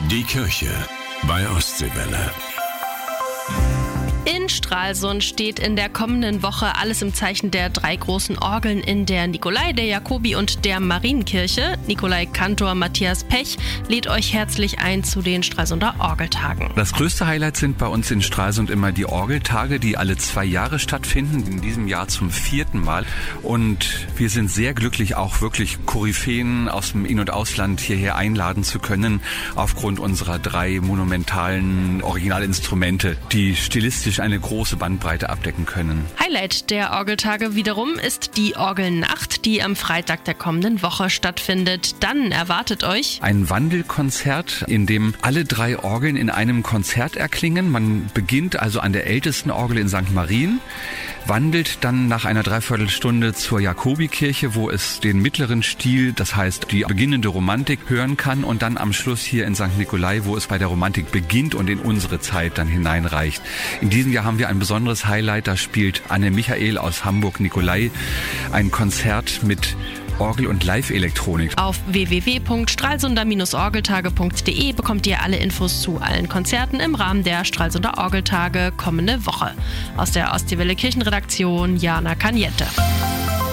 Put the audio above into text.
Die Kirche bei Ostseewelle. In Stralsund steht in der kommenden Woche alles im Zeichen der 3 großen Orgeln in der Nikolai-, der Jakobi- und der Marienkirche. Nikolai-Kantor Matthias Pech lädt euch herzlich ein zu den Stralsunder Orgeltagen. Das größte Highlight sind bei uns in Stralsund immer die Orgeltage, die alle 2 Jahre stattfinden, in diesem Jahr zum 4. Mal. Und wir sind sehr glücklich, auch wirklich Koryphäen aus dem In- und Ausland hierher einladen zu können, aufgrund unserer 3 monumentalen Originalinstrumente, die stilistisch eine große Bandbreite abdecken können. Highlight der Orgeltage wiederum ist die Orgelnacht, die am Freitag der kommenden Woche stattfindet. Dann erwartet euch ein Wandelkonzert, in dem alle 3 Orgeln in einem Konzert erklingen. Man beginnt also an der ältesten Orgel in St. Marien, wandelt dann nach einer Dreiviertelstunde zur Jakobikirche, wo es den mittleren Stil, das heißt die beginnende Romantik, hören kann, und dann am Schluss hier in St. Nikolai, wo es bei der Romantik beginnt und in unsere Zeit dann hineinreicht. In diesem Jahr haben wir ein besonderes Highlight, da spielt Anne Michael aus Hamburg-Nikolai ein Konzert mit Orgel- und Live-Elektronik. Auf www.stralsunder-orgeltage.de bekommt ihr alle Infos zu allen Konzerten im Rahmen der Stralsunder Orgeltage kommende Woche. Aus der Ostseewelle Kirchenredaktion Jana Kaniette.